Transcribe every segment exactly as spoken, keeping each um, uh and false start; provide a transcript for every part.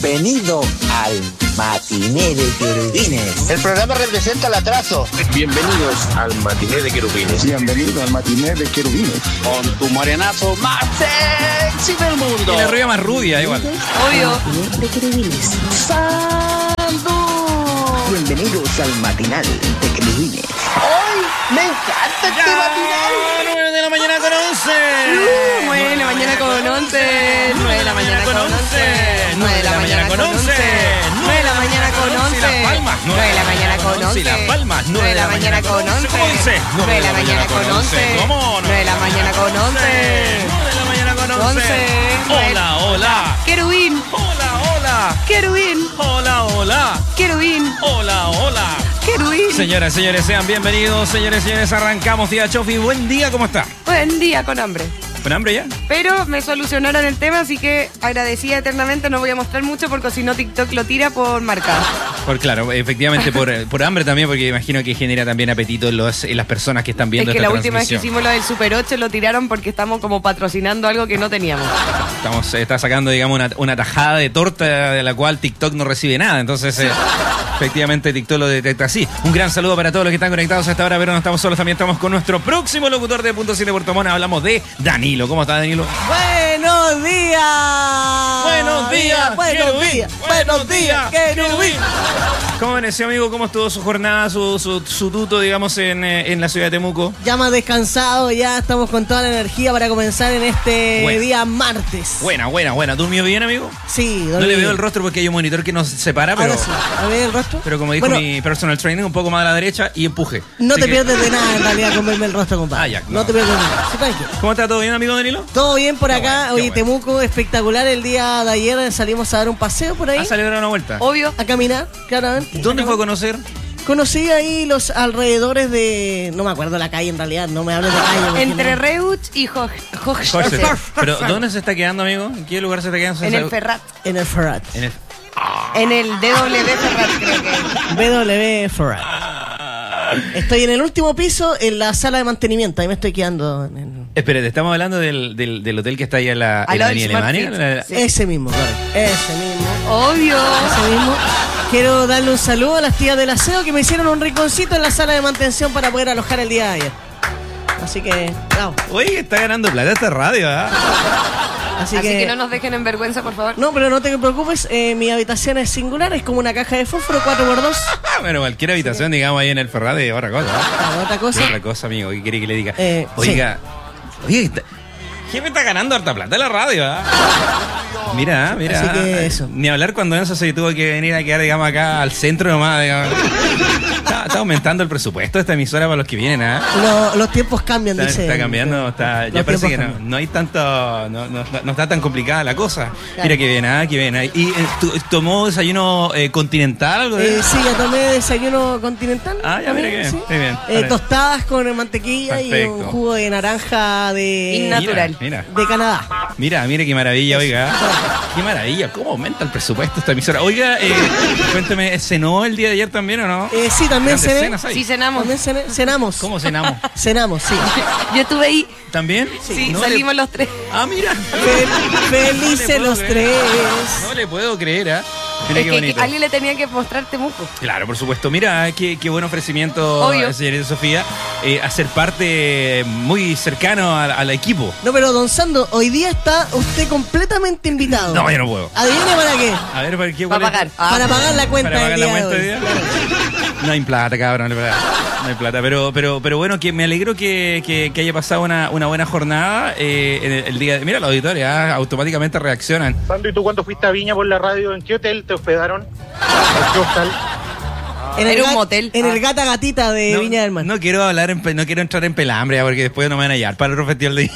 Bienvenido al Matiné de Querubines. El programa representa el atraso. Bienvenidos al Matiné de Querubines. Bienvenido al Matiné de Querubines. Con tu morenazo más sexy del mundo. Y la rubia más rubia, igual. Obvio. Matiné de Querubines. ¡Salud! Bienvenidos al Matinal de Querubines. ¡Ay! ¡Me encanta este matinal! nueve de la mañana con once. Uh, nueve de la mañana con once. nueve de la mañana con once. nueve de la mañana con once. nueve de la mañana con once. Las Palmas. nueve de la mañana con once. Las Palmas. nueve de la mañana con once. nueve de la mañana con once. ¿Cómo? nueve de la mañana con once. nueve de la mañana con once. once. Hola, hola. Querubín. Hola, hola. Querubín. Hola, hola. Querubín. Hola, hola. Querubín. Señoras, señores, sean bienvenidos. Señores, señores, arrancamos. Tía Chofi, buen día, ¿cómo está? Buen día con hambre. ¿Con hambre ya? Pero me solucionaron el tema, así que agradecida eternamente. No voy a mostrar mucho porque si no TikTok lo tira por marca. Por claro, efectivamente por, por hambre también, porque imagino que genera también apetito en, los, en las personas que están viendo es que esta la última vez que transmisión. hicimos lo del Super ocho lo tiraron porque estamos como patrocinando algo que no teníamos. Estamos, está sacando, digamos, una, una tajada de torta de la cual TikTok no recibe nada. Entonces, eh, efectivamente, TikTok lo detecta así. Un gran saludo para todos los que están conectados a esta hora, pero no estamos solos, también estamos con nuestro próximo locutor de Punto siete Puerto Montt. Hablamos de Danilo. ¿Cómo está, Danilo? Buenos días. Buenos días, Buenos Querubín. días. Buenos días, Querubín. ¿Cómo amaneció, amigo? ¿Cómo estuvo su jornada, su, su, su tuto, digamos, en, eh, en la ciudad de Temuco? Ya más descansado, ya estamos con toda la energía para comenzar en este Bueno. día martes. Buena, buena, buena. ¿Durmió bien, amigo? Sí, No le veo el rostro porque hay un monitor que nos separa, pero, Ahora sí. ¿Me ve el rostro? pero como dijo Bueno, mi personal training, un poco más a la derecha y empuje. no Así te que- pierdes de nada en realidad con verme el rostro, compadre. Ah, ya, no. no. te pierdes de nada. Sí, tranquilo. ¿Cómo está? ¿Todo bien, amigo Danilo? Todo bien por Qué acá. bueno, qué Oye, bueno. Temuco, espectacular. El día de ayer salimos a dar un paseo por ahí. ¿Ha salido a dar una vuelta? Obvio. A caminar, claramente. ¿Dónde fue a conocer? Conocí ahí los alrededores de... No me acuerdo la calle en realidad, no me hables de calle. porque Entre no- Reuch y Jorge. Jorge. ¿Pero dónde se está quedando, amigo? ¿En qué lugar se está quedando? En el Ferrat. En el Ferrat. En el... En el D W Ferrat, creo que. B W Ferrat. Estoy en el último piso, en la sala de mantenimiento. Ahí me estoy quedando. En el... Espérate, estamos hablando del, del, del hotel que está ahí en la, Al en la lado del avenida Smart Alemania. Fit. Sí. Ese mismo, correcto. Ese mismo. Obvio. Ese mismo. Quiero darle un saludo a las tías del aseo que me hicieron un rinconcito en la sala de mantención para poder alojar el día de ayer. Así que, bravo. Oye, está ganando plata esta radio, ¿ah? Así, Así que, que no nos dejen en vergüenza, por favor. No, pero no te preocupes, eh, mi habitación es singular, es como una caja de fósforo cuatro por dos. Bueno, cualquier habitación, digamos, ahí en el Ferrat es otra cosa. ¿Ah? Otra cosa. Otra cosa, amigo, ¿qué quiere que le diga? Eh, Oiga, oye, está- ¿quién me está ganando harta plata en la radio, ah? Mira, mira. Así que eso. Ni hablar cuando Enzo se tuvo que venir a quedar, digamos, acá al centro nomás, digamos. Está, está aumentando el presupuesto de esta emisora para los que vienen, ¿ah? Lo- los tiempos cambian, Está, dice. está cambiando, está, ya Los parece que tiempos no, cambian. no hay tanto, no, no, no está tan complicada la cosa. Claro. Mira que bien, ah, que bien. ah. ¿Y eh, tú- tomó desayuno eh, continental? Algo de Eh, sí, ya tomé desayuno continental. Ah, ya, mira que bien, sí. muy bien. Eh, Vale. tostadas con mantequilla y Perfecto. un jugo de naranja de... Innatural. Mira, De Canadá. mira, mira qué maravilla, oiga. Qué maravilla, cómo aumenta el presupuesto esta emisora. Oiga, eh, cuénteme, ¿cenó el día de ayer también o no? Eh, sí, también Grandes cené. cenas hay. Sí, cenamos. También cené- cenamos. ¿Cómo cenamos? Cenamos, sí. Yo estuve ahí. ¿También? Sí, No salimos le- los tres. Ah, mira. Fe- felices No le puedo los creer. tres. No le puedo creer, ¿ah? Mira Es qué que, bonito. que alguien le tenía que mostrar Temuco. Claro, por supuesto. Mira, qué, qué buen ofrecimiento, Obvio. señorita Sofía, eh, hacer parte muy cercano al, al equipo. No, pero don Sando, hoy día está usted completamente invitado. No, yo no puedo. Adivine para qué. A ver, ¿para qué? Para cuál es? pagar. Ah, Para pagar la cuenta ¿Para del pagar la día cuenta de hoy hoy. día? No hay plata, cabrón, no hay plata. No hay plata. Pero, pero, pero bueno, que me alegro que, que, que haya pasado una, una buena jornada eh, en el, el día de... Mira, la auditoria, ah, automáticamente reaccionan. Sandro, ¿y tú cuando fuiste a Viña por la radio, en qué hotel te hospedaron? ¿En qué hostal? En el Era un gat- motel. En Ah. el Gata Gatita de No, Viña del Mar. no quiero hablar, en, pe- no quiero entrar en pelambre, ah, porque después no me van a hallar para el otro festival de...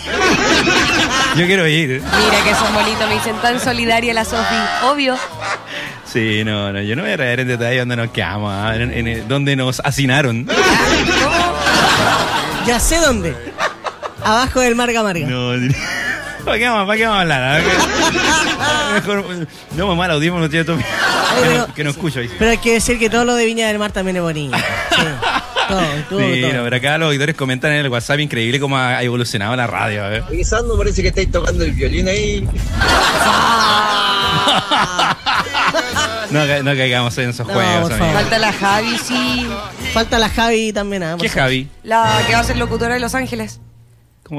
Yo quiero ir. Mira que son bonitos, me dicen tan solidaria la Sofi. Obvio. Sí, no, no, yo no voy a traer en detalle dónde nos quedamos, ah, en, en- en- dónde nos hacinaron. Ya sé dónde. Abajo del Marga Marga. No, ¿para qué vamos, para qué vamos a hablar? ah? Mejor, no, mamá, el audífono no tiene todo. Que pero- no, que no escucho ahí. Pero hay que decir que todo lo de Viña del Mar también es bonito. Sí. Todo, todo, Sí, todo. no, pero acá los auditores comentan en el WhatsApp, increíble cómo ha evolucionado la radio. A ver. Sando, parece que estáis tocando el violín ahí. No, ca- no caigamos en esos No, juegos, por amigo. favor. Falta la Javi, sí. Falta la Javi también. ¿ah? ¿Qué Javi? La que va a ser locutora de Los Ángeles. ¿Cómo?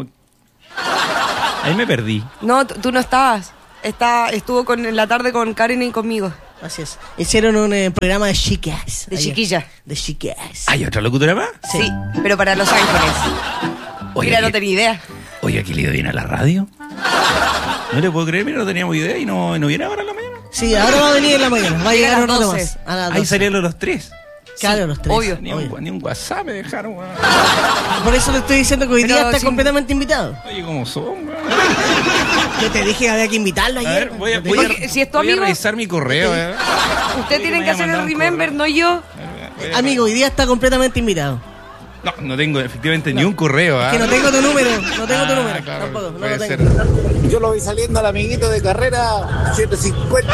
Ahí me perdí. No, t- tú no estabas. Está, estuvo con, en la tarde con Karen y conmigo. Así es. Hicieron un eh, programa de chicas. De ayer. chiquilla. De chicas. ¿Hay otra locutora más? Sí, pero para Los Ángeles. Oye, Mira, no ¿qué- tenía idea. Oye, aquí le ido bien a la radio. No le puedo creer, mira, no teníamos idea y no, no viene ahora en la mañana. Sí, ahora va a venir en la mañana. Va a Llega llegar a un las rato doce. más. A las Ahí doce. salieron los tres. Claro, los tres. obvio. Ni obvio. un, ni un WhatsApp me dejaron, weón. Por eso le estoy diciendo que hoy Pero día está sin- completamente invitado. Oye, ¿cómo son, weón? Yo te dije que había que invitarlo A ayer. ver, voy a, Yo te voy a- dije- Oye, si es tu voy a amigo- revisar mi correo, eh. Ustedes tienen que hacer el remember, no yo. Amigo, hoy día está completamente invitado. No, no tengo efectivamente ni un correo, ¿ah? Que no tengo tu número. No tengo tu Ah, número. claro, Tampoco. No puede lo ser. tengo. Yo lo vi saliendo al amiguito de carrera siete cincuenta.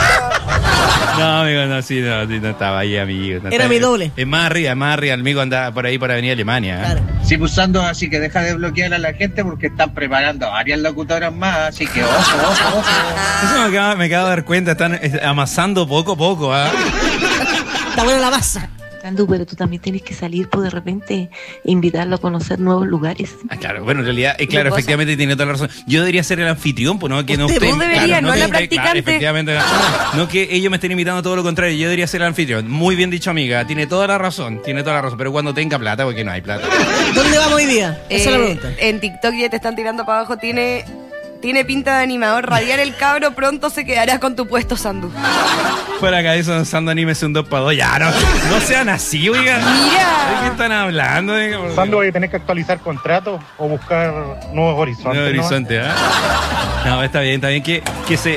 No, amigo, no, sí, no, sí, no estaba ahí, amigo. no Era estaba- mi doble. Es más arriba, es más arriba. El amigo andaba por ahí por Avenida Alemania. ¿eh? Claro. Sí, pulsando, así que deja de bloquear a la gente porque están preparando varias locutoras más, así que ojo, ojo, ojo. Eso me acabo, me acabo de dar cuenta, están eh, amasando poco a poco, ¿ah? Está buena la masa. Andu, pero tú también tienes que salir, pues de repente invitarlo a conocer nuevos lugares. Ah, claro, bueno, en realidad, eh, claro, ¿Qué cosa? efectivamente tiene toda la razón. Yo debería ser el anfitrión, pues no que no Usted, usted. vos deberías, claro, no que la usted- practicante. claro, efectivamente, no, no que ellos me estén invitando a todo lo contrario, yo debería ser el anfitrión. Muy bien dicho, amiga, tiene toda la razón, tiene toda la razón, pero cuando tenga plata, porque no hay plata. ¿Dónde vamos hoy día? Esa es la Eh, pregunta. en TikTok ya te están tirando para abajo. Tiene, tiene pinta de animador radial el cabro. Pronto se quedará con tu puesto, Sandu. Fuera acá, eso danzando anime es un dos para dos. Ya, no, no sean así, oigan. Mira. ¿De qué están hablando? Oiga? Porque- ¿Cuándo voy a tener que actualizar contratos o buscar nuevos horizontes? Nuevo ¿no? horizonte, ¿ah? No, está bien, está bien que, que se.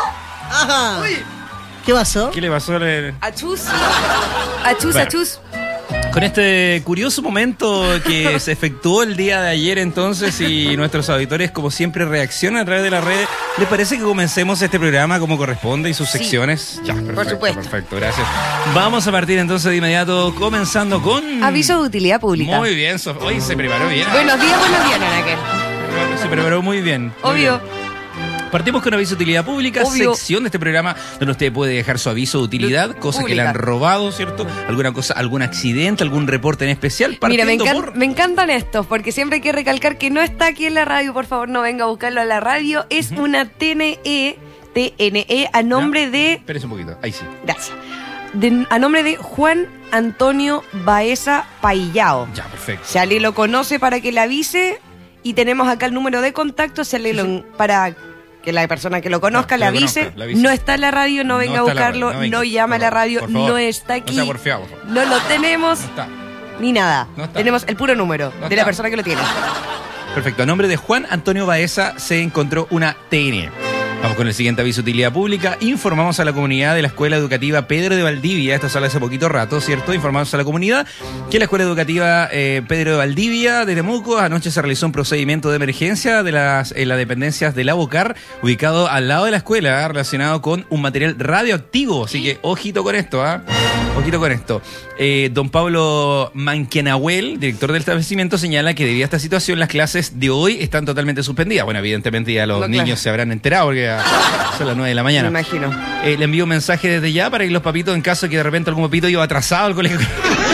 Ajá. ¿Qué pasó? ¿Qué le pasó? Le- Achus. Achus, Bueno. achus. Con este curioso momento que se efectuó el día de ayer entonces y nuestros auditores como siempre reaccionan a través de la red, ¿les parece que comencemos este programa como corresponde y sus Sí. secciones? Ya, perfecto, supuesto. perfecto, gracias. Vamos a partir entonces de inmediato comenzando con... Aviso de utilidad pública. Muy bien, Sof- hoy se preparó bien. Buenos días, buenos días, Nanaker. Se preparó muy bien. muy Obvio. bien. Partimos con aviso de utilidad pública, Obvio. sección de este programa donde usted puede dejar su aviso de utilidad, cosas que le Pública. han robado, ¿cierto? Alguna cosa, algún accidente, algún reporte en especial. Mira, me, Partiendo encan- por- me encantan estos, porque siempre hay que recalcar que no está aquí en la radio. Por favor, no venga a buscarlo a la radio. Es una T N E, T N E, a nombre de... Espérese un poquito, ahí sí. Gracias. De- a nombre de Juan Antonio Baeza Paillao. Ya, perfecto. Si alguien lo conoce para que le avise, y tenemos acá el número de contacto, si alguien lo- para que la persona que lo conozca Ah, le que lo avise. conozca, le avise. No está en la radio, no venga No a está en la buscarlo, radio, no, no venga. llama a la Por radio, favor, por favor. no está No aquí. sea porfiado, por favor. No lo tenemos, No está. ni nada. No está. Tenemos el puro número No de la está. persona que lo tiene. Perfecto. A nombre de Juan Antonio Baeza se encontró una T N E. Vamos con el siguiente aviso de utilidad pública. Informamos a la comunidad de la Escuela Educativa Pedro de Valdivia, esto sale hace poquito rato, ¿cierto? Informamos a la comunidad que la Escuela Educativa eh, Pedro de Valdivia de Temuco anoche se realizó un procedimiento de emergencia de las, en las dependencias del Abocar, ubicado al lado de la escuela, relacionado con un material radioactivo. Así que ojito con esto, ¿ah? Ojito con esto. Eh, don Pablo Manquenahuel, director del establecimiento, señala que debido a esta situación las clases de hoy están totalmente suspendidas. Bueno, evidentemente ya los No, niños claro. se habrán enterado porque ya son las nueve de la mañana. Me imagino. Eh, le envío un mensaje desde ya para que los papitos, en caso de que de repente algún papito iba atrasado al colegio,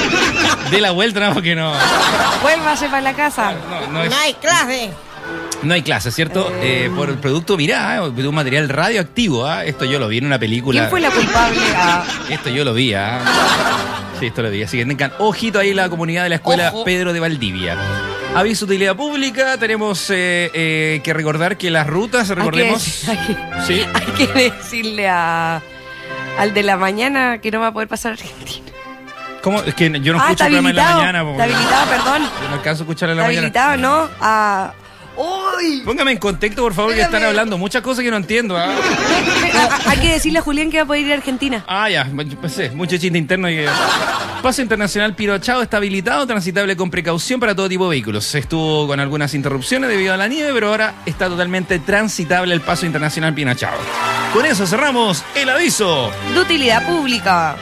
dé la vuelta, no, porque no, Vuélvase para la casa. no, no es- No hay clase. no hay clase, ¿cierto? Eh, por el producto, mirá, eh, de un material radioactivo. ¿ah? Esto yo lo vi en una película. ¿Quién fue la culpable? Ah, Esto yo lo vi, ¿ah? Sí, esto lo vi. Así que tengan ojito ahí la comunidad de la escuela Ojo. Pedro de Valdivia. Aviso de utilidad pública. Tenemos eh, eh, que recordar que las rutas, recordemos. Hay que, Sí. hay que decirle a, al de la mañana que no va a poder pasar a Argentina. ¿Cómo? Es que yo no ah, escucho está el programa en la habilitado. mañana. po. Está habilitado, perdón. Yo no alcanzo a escuchar en la Está mañana. habilitado, ¿no? A... ¡Uy! Póngame en contexto, por favor, que Espérame. están hablando muchas cosas que no entiendo. ¿ah? A- a- Hay que decirle a Julián que va a poder ir a Argentina. Ah, ya, pues, sí, mucho chiste interno. Y que... Paso Internacional Pirochado está habilitado, transitable con precaución para todo tipo de vehículos. Estuvo con algunas interrupciones debido a la nieve, pero ahora está totalmente transitable el Paso Internacional Pirochado. Con eso cerramos el aviso. De utilidad pública.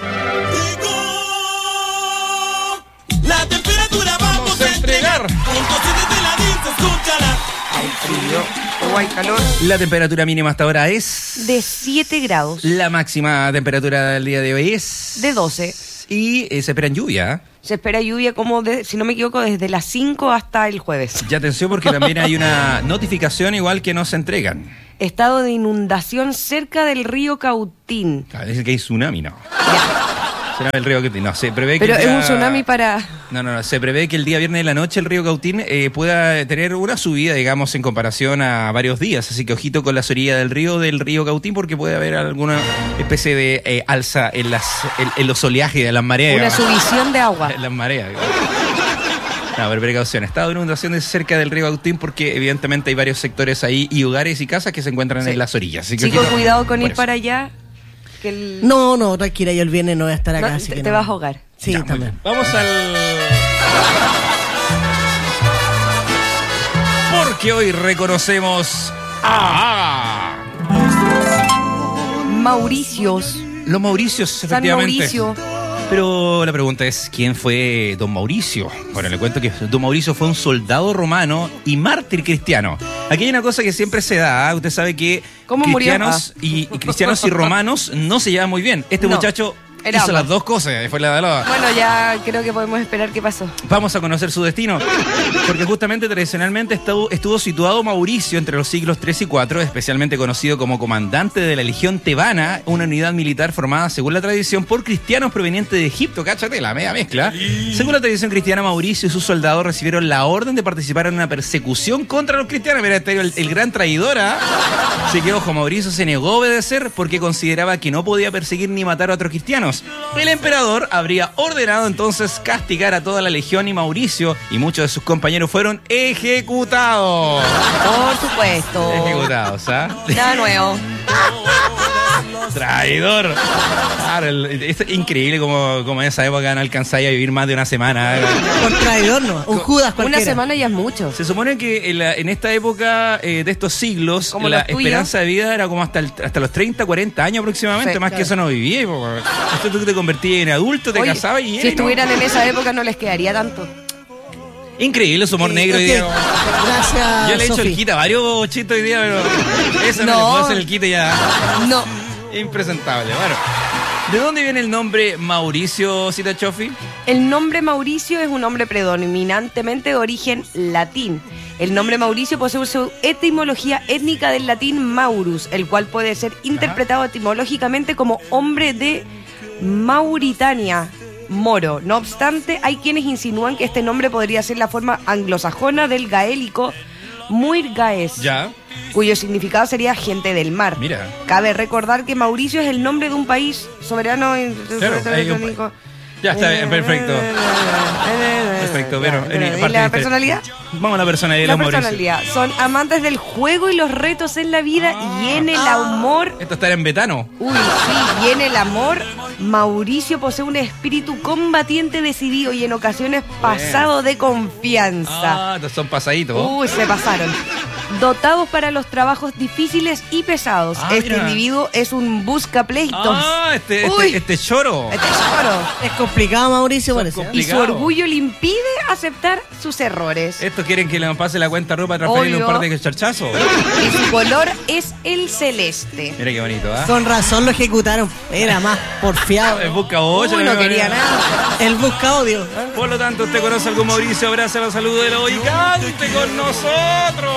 La temperatura vamos, Vamos a entregar. Entonces desde la diez, escúchala. Hay frío o hay calor. La temperatura mínima hasta ahora es... De siete grados. La máxima temperatura del día de hoy es... De doce. Y eh, se esperan lluvia. Se espera lluvia como, de, si no me equivoco, desde las cinco hasta el jueves. Y atención porque también hay una notificación igual que nos entregan. Estado de inundación cerca del río Cautín. Ah, dicen que hay tsunami, no. Ya. Será el río Cautín, no, se prevé que... Pero es ya... un tsunami para... No, no, no, se prevé que el día viernes de la noche el río Cautín eh, pueda tener una subida, digamos, en comparación a varios días. Así que ojito con las orillas del río del río Cautín porque puede haber alguna especie de eh, alza en, las, en, en los oleajes de las mareas. Una subición de agua. En las mareas. No, pero precaución. Estado de inundación de cerca del río Cautín porque evidentemente hay varios sectores ahí y hogares y casas que se encuentran sí. en las orillas. Así que chicos, ojito, cuidado con ir eso. para allá. Que el... No, no, tranquila, yo el viernes no voy a estar acá. No, así te, que te no. vas a ahogar. Sí, ya, también. Vamos al... Porque hoy reconocemos a... Mauricios. Los Mauricios, San efectivamente. Mauricio. Pero la pregunta es, ¿quién fue Don Mauricio? Bueno, le cuento que Don Mauricio fue un soldado romano y mártir cristiano. Aquí hay una cosa que siempre se da, ¿eh? Usted sabe que ¿Cómo cristianos y, y cristianos y romanos no se llevan muy bien. Este no. muchacho Era hizo ambos. las dos cosas, fue la de la... Bueno, ya creo que podemos esperar qué pasó. Vamos a conocer su destino, porque justamente tradicionalmente estuvo, estuvo situado Mauricio entre los siglos tres y cuatro, especialmente conocido como comandante de la Legión Tebana, una unidad militar formada, según la tradición, por cristianos provenientes de Egipto. Cáchate, la media mezcla. Según la tradición cristiana, Mauricio y sus soldados recibieron la orden de participar en una persecución contra los cristianos. Mira, este el, el gran traidor, ¿ah? ¿eh? Así que, ojo, Mauricio se negó a obedecer porque consideraba que no podía perseguir ni matar a otros cristianos. El emperador habría ordenado entonces castigar a toda la legión y Mauricio y muchos de sus compañeros fueron ejecutados. Por supuesto. Ejecutados, ¿ah? Nada nuevo. Traidor. Claro, el, es increíble como, como en esa época no alcanzáis a vivir más de una semana. Por traidor no, un Judas cualquiera. Una semana ya es mucho. Se supone que en, la, en esta época eh, de estos siglos, como la esperanza de vida era como hasta, el, hasta los treinta, cuarenta años aproximadamente, sí, más claro. que eso no vivía. Entonces tú te convertías en adulto, te Oye, casabas y... Si estuvieran no. en esa época no les quedaría tanto. Increíble su humor eh, negro okay. hoy día. Gracias, Yo le he hecho Sophie. el quite a varios chistes hoy día, pero eso no, no le puedo hacer el quite ya. No. Impresentable. Bueno, ¿de dónde viene el nombre Mauricio, Cita Chofi? El nombre Mauricio es un nombre predominantemente de origen latín. El nombre Mauricio posee su etimología étnica del latín Maurus, el cual puede ser interpretado Ajá. etimológicamente como hombre de Mauritania, moro. No obstante, hay quienes insinúan que este nombre podría ser la forma anglosajona del gaélico Muir Gaes, ya. cuyo significado sería gente del mar. Mira. Cabe recordar que Mauricio es el nombre de un país soberano. Claro, hay un pa- ya está bien, perfecto. Perfecto, pero... ¿Y la personalidad? Vamos a la personalidad de La los personalidad. Mauricio. Son amantes del juego y los retos en la vida ah, y en el ah, amor... Esto está en Betano. Uy, sí, y en el amor, Mauricio posee un espíritu combatiente decidido y en ocasiones pasado de confianza. Ah, estos son pasaditos. Uy, se pasaron. Dotados para los trabajos difíciles y pesados. Ah, este mira. individuo es un buscapleitos. Ah, este, este, este choro. Este choro. Es complicado, Mauricio, parece. Y su orgullo le impide aceptar sus errores. Estos quieren que le pase la cuenta ropa para transferirle un par de charchazos. Y su color es el celeste. Mira qué bonito, ¿ah? ¿eh? Con razón lo ejecutaron. Era más porfiado. El busca ocho. Uy, no quería nada. El busca odio. Por lo tanto, usted conoce a algún Mauricio, abraza los saludos de hoy y cante con nosotros.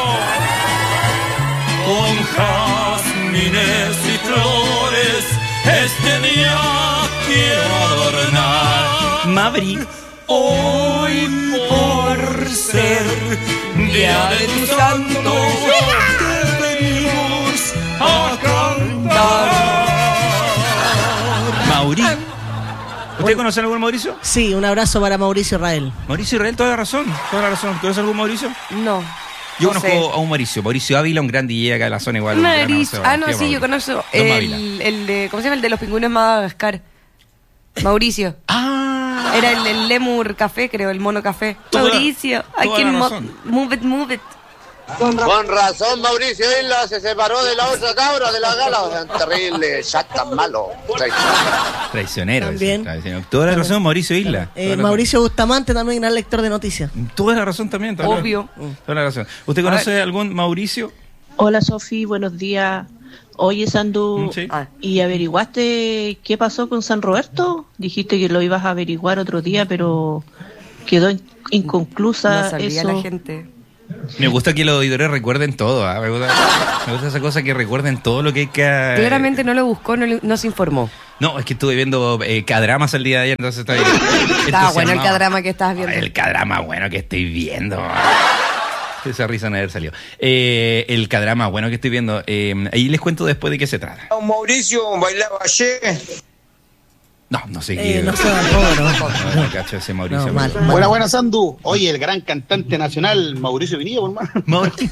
Con jazmines y flores, este día quiero adornar. Mavri. Hoy por ser día de tu santo, te venimos a cantar. Mauri. ¿Usted conoce a algún Mauricio? Sí, un abrazo para Mauricio Israel. Mauricio Israel, toda la razón, toda la razón. ¿Conoce algún Mauricio? No. Yo no conozco sé. a un Mauricio, Mauricio Ávila, un gran D J acá en la zona igual. Mauricio. Ah, no, sí, Mauricio. Yo conozco el, el de, ¿cómo se llama? El de los pingüinos Madagascar. Mauricio. Ah. Era el, el Lemur Café, creo, el mono café. Toda, Mauricio. I can mo- move it, move it. Con razón Mauricio Isla se separó de la otra cabra de la gala. O sea, terrible, ya tan malo. Traicionero. También. Traicionero. Toda la razón, Mauricio Isla. Eh, Toda la Mauricio Bustamante también, gran lector de noticias. razón. Toda la razón también. Toda la- Obvio. Toda la razón. ¿Usted conoce algún Mauricio? Hola Sofi, buenos días. Oye Sandu, Sí. Ah, ¿y averiguaste qué pasó con San Roberto? Dijiste que lo ibas a averiguar otro día, pero quedó in- inconclusa no sabía eso. la gente. Me gusta que los auditores recuerden todo. ¿ah? Me, gusta, me gusta esa cosa que recuerden todo lo que hay que... Claramente no lo buscó, no, le- no se informó. No, es que estuve viendo eh, K-dramas el día de ayer, entonces estoy... Estaba bueno el entusiasmado. K-drama que estabas viendo. El K-drama bueno que estoy viendo. Esa risa no haber salido. Eh, el K-drama bueno que estoy viendo. Eh, ahí les cuento después de qué se trata. Mauricio bailaba ayer. No, no sé Eh, qué. no se bajó, no. No, no, cacho ese Mauricio. No, mal, pero- mal. Buena, buena, Sandu. Oye, el gran cantante nacional, Mauricio Vinilla, por hermano. Mauricio.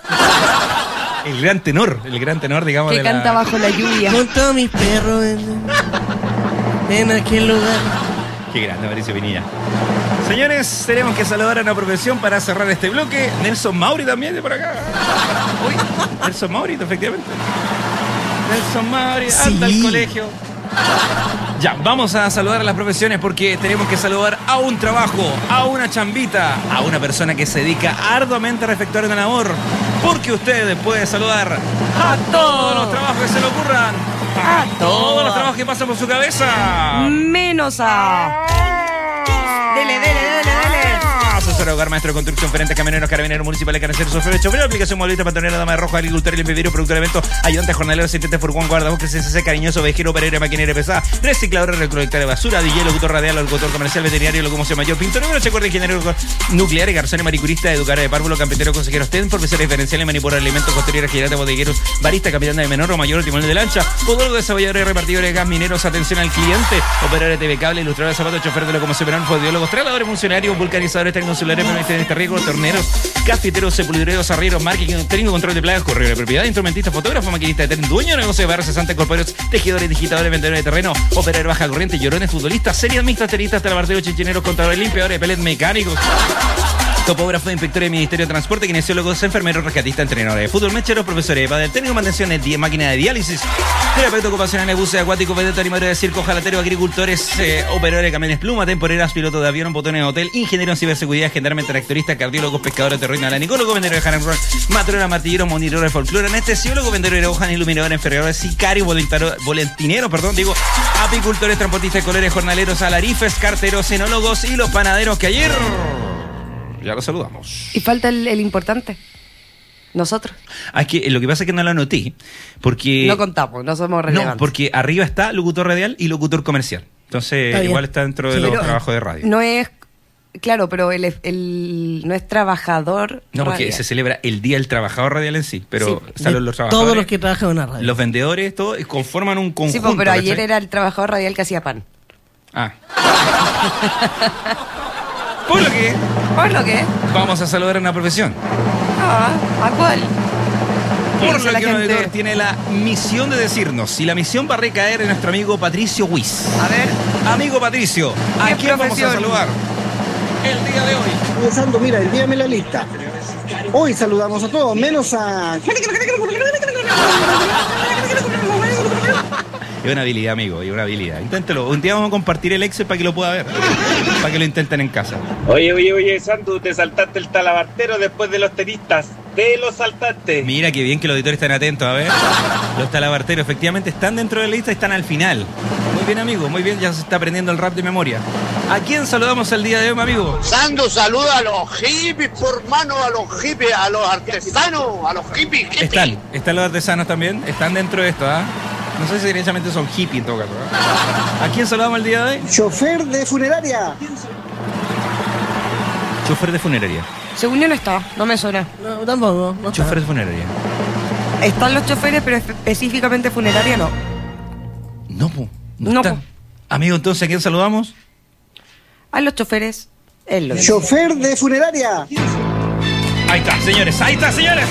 El gran tenor, el gran tenor, digamos. Que de la- canta bajo la lluvia. Junto a mis perros en, en aquel lugar. Qué grande, Mauricio Pinilla. Señores, tenemos que saludar a una profesión para cerrar este bloque. Nelson Mauri también de por acá. Uy, Nelson Mauri, efectivamente. Nelson Mauri, anda Sí. al colegio. Ya, vamos a saludar a las profesiones porque tenemos que saludar a un trabajo, a una chambita, a una persona que se dedica arduamente a efectuar un amor. Porque usted puede saludar a todos los trabajos que se le ocurran, a todos los trabajos que pasan por su cabeza. Menos a... Dele, dele, dele, dele. Asesor de hogar, maestro de construcción, gerente, camioneros, carabineros, municipales, carniceros, chofer, chofer, aplicación móvil, pantonera, dama de rojo, agricultor, limpiadero, productor de evento, ayudante, jornalero, asistente, furgón, guardabosques, C C C, cariñoso, vejero, operador, maquinaria pesada, reciclador, recolector de basura, D J, locutor radial, locutor comercial, veterinario, locomoción mayor, pintor, número, checo de ingeniero nuclear, garzón, maricurista, educador de párvulo, campetero, consejero, ten, profesor diferencial, manipulador de alimentos, posterior, girante, bodegueros, barista, capitán de menor o mayor, timón de lancha, podólogo, desarrollador y repartidor de gas, mineros, atención al cliente, operador de T V cable, ilustrador de zapatos, chofer de locomoción menor, fodiólogos, trasladadores, funcionarios, vulcanizadores, técnicos insulares, permanentes de riesgo, torneros, cafeteros, sepultureros, arrieros, marketing, técnico, control de plagas, correo de propiedad, instrumentista, fotógrafo, maquinista de tren, dueño de negocio de barrios, cesantes, corpóreos, tejedores, digitadores, vendedores de terreno, operadores baja corriente, llorones, futbolistas, series mixtas, tenistas, talabarteros, chichineros, contadores, limpiadores de pellet, mecánicos, topógrafo, inspector del Ministerio de Transporte, kinesiólogos, enfermeros, rescatistas, entrenadores de fútbol, mecheros, profesores de pádel, técnico de mantención de máquina de diálisis, terapeuta ocupacional de buses acuáticos, vedette, animadores de circo, jalateros, agricultores, eh, operadores de camiones pluma, temporeras, pilotos de avión, botones de hotel, ingeniero en ciberseguridad, gendarme, tractoristas, cardiólogos, pescadores, terreno, alanicólogos, vendedores de Harlem, matrona, martilleros, monitores de folclore, anestesiólogos, vendedores de hojas, iluminadores, enfermeros, sicarios, voluntineros, perdón, digo, apicultores, transportistas de colores, jornaleros, alarifes, carteros, enólogos y los panaderos que ayer... Ya lo saludamos. Y falta el, el importante. Nosotros. Ah, es que lo que pasa es que no lo anoté. Porque. No contamos, no somos relevantes. No, porque arriba está locutor radial y locutor comercial. Entonces, Está bien. igual está dentro de Sí, los pero trabajos de radio. No es. Claro, pero el, el no es trabajador. No, porque radial. se celebra el Día del Trabajador Radial en sí. Pero Sí. están De los trabajadores. todos los que trabajan en una radio. Los vendedores, todos conforman un conjunto. Sí, pues, pero ayer ¿cachai? era el trabajador radial que hacía pan. Ah. Por lo que. ¿Por lo que? Vamos a saludar a una profesión. Ah, ¿a cuál? ¿Qué Por dice lo la que un gente? auditor tiene la misión de decirnos si la misión va a recaer en nuestro amigo Patricio Huiz. A ver. Amigo Patricio, ¿a ¿Qué quién vamos a profesión? saludar el día de hoy? Pensando, mira, envíame la lista. Hoy saludamos a todos, menos a... Es una habilidad, amigo, es una habilidad. Inténtelo. Un día vamos a compartir el Excel para que lo pueda ver. Para que lo intenten en casa. Oye, oye, oye, Sandu, te saltaste el talabartero después de los tenistas. Te lo saltaste. Mira qué bien que los auditores están atentos, a ver. Los talabarteros efectivamente están dentro de la lista y están al final. Muy bien, amigo, muy bien, ya se está aprendiendo el rap de memoria. ¿A quién saludamos el día de hoy, mi amigo? Sandu saluda a los hippies, por mano, a los hippies, a los artesanos, a los hippies. hippies. Están, están los artesanos también, están dentro de esto, ¿ah? No sé si derechamente son hippies en todo caso. ¿Ah? ¿A quién saludamos el día de hoy? Chofer de funeraria. Chofer de funeraria. Según yo no está, no me suena. No, tampoco. No está. Chofer de funeraria. Están los choferes, pero específicamente funeraria no. No, po, no, No, está. po. Amigo, entonces, ¿a quién saludamos? A los choferes, él lo dice. Chofer de funeraria. Ahí está, señores, ahí está, señores.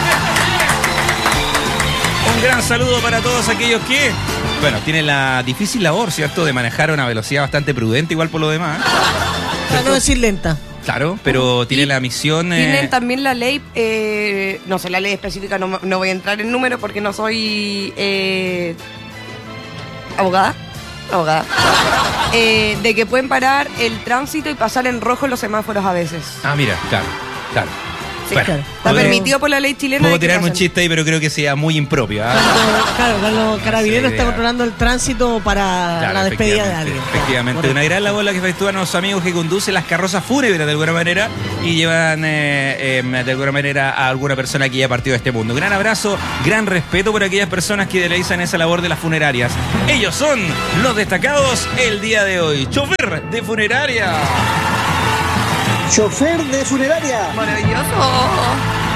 Un gran saludo para todos aquellos que, bueno, tienen la difícil labor, ¿cierto?, de manejar a una velocidad bastante prudente, igual por lo demás. Para no decir lenta. Claro, pero tiene la misión... Tienen eh, también la ley, eh, no sé, la ley específica, no, no voy a entrar en número porque no soy eh, abogada, abogada, eh, de que pueden parar el tránsito y pasar en rojo los semáforos a veces. Ah, mira, claro, claro. Sí, Bueno, claro. Está puedo- permitido por la ley chilena. Puedo de que tirarme un pasen. chiste ahí, pero creo que sea muy impropio. ¿ah? Cuando, claro, cuando Carabineros Sí, está ya. controlando el tránsito para Claro, la despedida de efectivamente, alguien. Efectivamente, Correcto. una gran labor la que efectúan los amigos que conducen las carrozas fúnebres de alguna manera y llevan eh, eh, de alguna manera a alguna persona que ya partió de este mundo. Gran abrazo, gran respeto por aquellas personas que realizan esa labor de las funerarias. Ellos son los destacados el día de hoy. Chofer de funeraria. Chofer de funeraria. Maravilloso.